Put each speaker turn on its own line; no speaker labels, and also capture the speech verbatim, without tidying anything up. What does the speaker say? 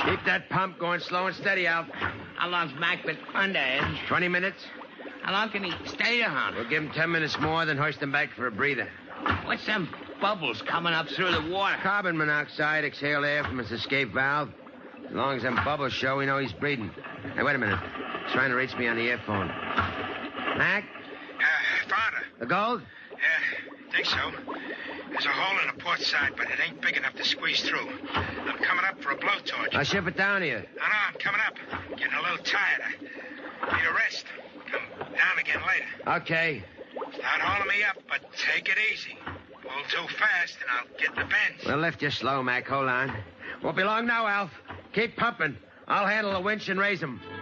Keep that pump going slow and steady, Alf.
How long's Mac been under, Ed?
Twenty minutes.
How long can he stay on?
We'll give him ten minutes more, then hoist him back for a breather.
What's them bubbles coming up through the water?
Carbon monoxide, exhaled air from his escape valve. As long as them bubbles show, we know he's breathing. Hey, wait a minute. He's trying to reach me on the earphone. Mac?
Uh, found her.
The gold?
Yeah, think so. There's a hole in the port side, but it ain't big enough to squeeze through. I'm coming up for a blowtorch.
I'll ship it down here.
No, no, I'm coming up. Getting a little tired. I need a rest. Come down again later.
Okay.
Start hauling me up, but take it easy. Pull too fast, and I'll get the bends.
We'll lift you slow, Mac. Hold on. Won't be long now, Alf. Keep pumping. I'll handle the winch and raise him.